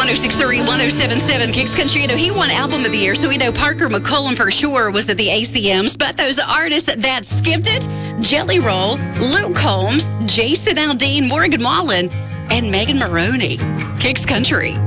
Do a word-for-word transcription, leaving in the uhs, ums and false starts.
one oh six point three, one oh seven point seven Kicks Country. You know, he won Album of the Year, so we know Parker McCollum for sure was at the A C Ms. But those artists that skipped it, Jelly Roll, Luke Combs, Jason Aldean, Morgan Wallen, and Megan Maroney. Kicks Country.